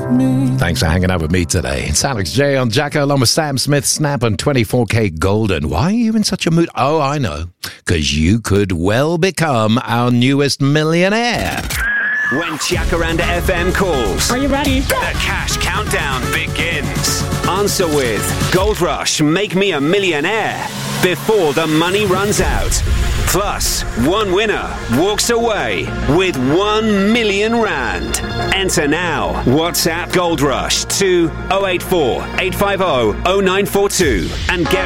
Thanks for hanging out with me today. It's Alex J on Jacko along with Sam Smith, Snap and 24K Golden. Why are you in such a mood? Oh, I know. Because you could well become our newest millionaire. When Jacaranda FM calls. Are you ready? The cash countdown begins. Answer with Gold Rush, make me a millionaire before the money runs out. Plus, one winner walks away with 1 million rand. Enter now. WhatsApp Gold Rush to 084 850 0942 and get